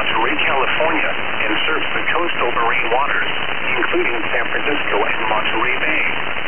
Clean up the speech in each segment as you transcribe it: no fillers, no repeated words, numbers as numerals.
Monterey, California, and serves the coastal marine waters, including San Francisco and Monterey Bay.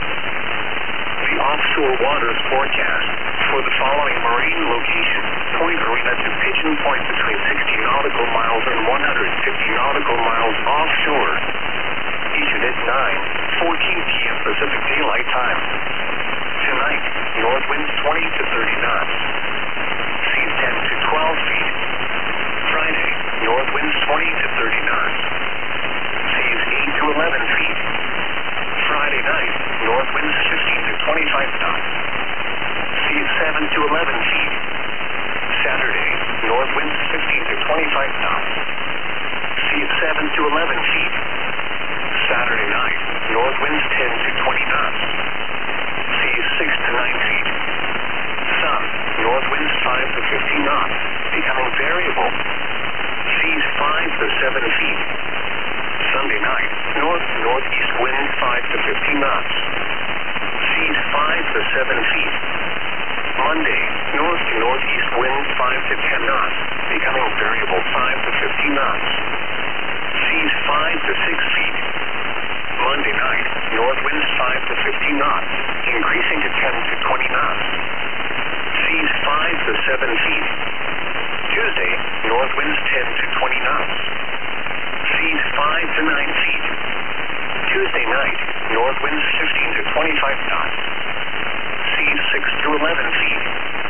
The offshore waters forecast for the following marine locations: Point Arena to Pigeon Point between 60 nautical miles and 150 nautical miles offshore. Issued at 9:14 p.m. Pacific Daylight Time. Tonight, north winds 20 to 30 knots. Seas 10 to 12 feet. Friday, north winds 20 to 30 knots. Seas 8 to 11 feet. Friday night, north winds 15 to 25 knots. Seas 7 to 11 feet. Saturday, north winds 15 to 25 knots. Seas 7 to 11 feet. Saturday night, north winds 10 to 20 knots. Seas 6 to 9 feet. Sun, north winds 5 to 15 knots, becoming variable. Seas 5 to 7 feet. Sunday night, north-northeast wind 5 to 15 knots. Seas 5 to 7 feet. Monday, north to northeast wind 5 to 10 knots, becoming variable 5 to 15 knots. Seas 5 to 6 feet. Monday night, north winds 5 to 15 knots, increasing to 10 to 20 knots. Seas 5 to 7 feet. Tuesday, north winds 10 to 20 knots. Seas 5 to 9 feet. Tuesday night, north winds 15 to 25 knots. Seas 6 to 11 feet.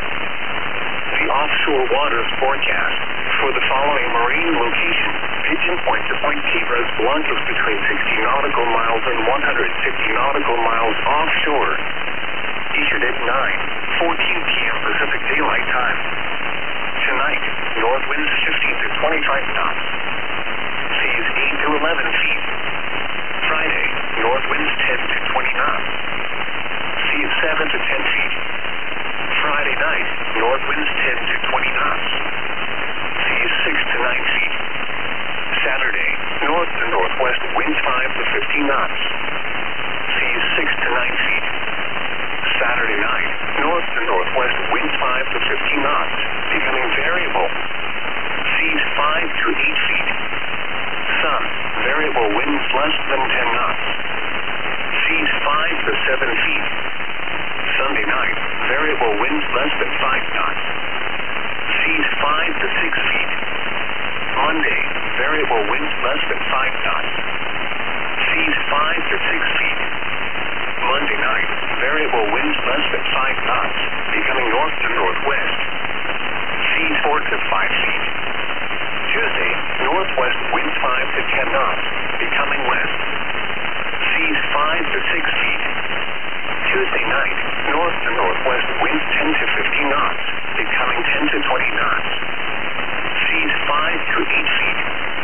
The offshore waters forecast for the following marine locations: Pigeon Point to Point Cabras Blancas between 60 nautical miles and 150 nautical miles offshore. Issued at 9:14 p.m. Pacific Daylight Time. Tonight, north winds 15 to 25 knots. Seas 8 to 11 feet. Friday, north winds 10 to 20 knots. Seas 7 to 10 feet. Friday night, north winds 10 to 20 knots. Seas 6 to 9 feet. Saturday, north to northwest winds 5 to 15 knots. Seas 6 to 9 feet. Saturday night, north to northwest winds 5 to 15 knots, becoming variable. Seas 5 to 8 feet. Sun, variable winds less than 10 knots. Seas 5 to 7 feet. Sunday night, variable winds less than 5 knots. Seas 5 to 6 feet. Monday, variable winds less than 5 knots. Seas 5 to 6 feet. Monday night, variable winds less than 5 knots, becoming north to northwest. Seas 4 to 5 feet. Tuesday, northwest winds 5 to 10 knots, becoming west. Seas 5 to 6 feet. Tuesday night, north to northwest winds 10 to 15 knots, becoming 10 to 20 knots. Seas 5 to 8 feet.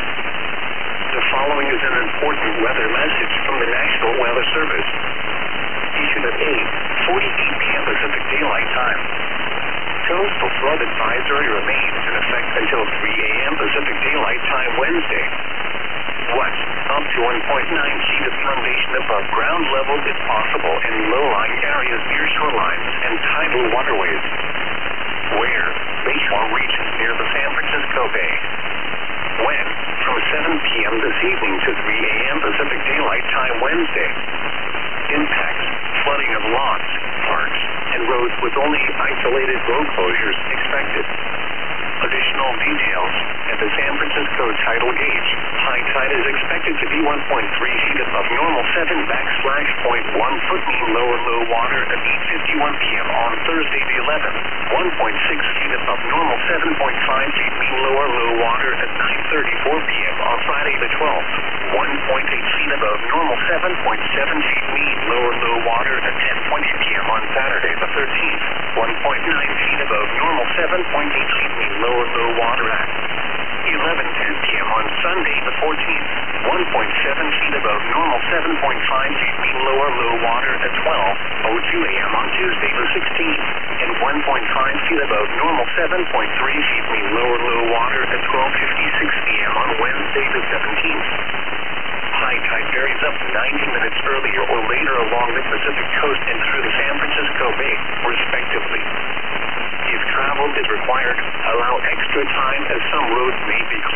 The following is an important weather message from the National Weather Service. Issued at 8:48 p.m. Pacific Daylight Time. Coastal flood advisory remains in effect until 3 a.m. Pacific Daylight Time Wednesday. West, up to 1.9 feet of foundation above ground level if possible in low-lying areas near shorelines and tidal waterways. Where? Bayshore region near the San Francisco Bay. When? From 7 p.m. this evening to 3 a.m. Pacific Daylight Time Wednesday. Impacts: flooding of lots, parks, and roads with only isolated road closures expected. Additional details: at the San Francisco tidal gauge, high tide is expected to be 1.3 feet above normal 7/.1 foot mean low water at 8:51 p.m. on Thursday the 11th, 1.6 feet above normal 7.5 feet mean low water at 9:34 p.m. on Friday the 12th, 1.8 feet above normal 7.7 feet mean low water at 10:20 p.m. on Saturday the 13th, 1.9 feet above normal 7.8 feet mean low water at 11:10 p.m. on Sunday the 14th, 1.7 feet above normal 7.5 feet mean low water at 12:02 a.m. on Tuesday the 16th, and 1.5 feet above normal 7.3 feet mean low water at 12:56 p.m. on Wednesday the 17th. High tide varies up to 90 minutes earlier or later along the Pacific coast and through the San Francisco Bay, respectively. If travel is required, allow extra time as some roads may be closed.